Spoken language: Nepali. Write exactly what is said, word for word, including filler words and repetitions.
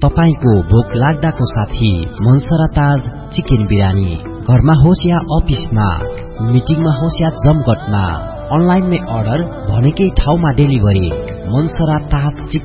तपाईको भोक लाग्दाको साथी मनसरा ताज चिकन बिरयानी। घरमा होस् या अफिसमा, मिटिङमा होस् या जमघटमा, अनलाइनमै अर्डर भनेकै ठाउँमा डेलिभरी। मनसरा ताज चिकन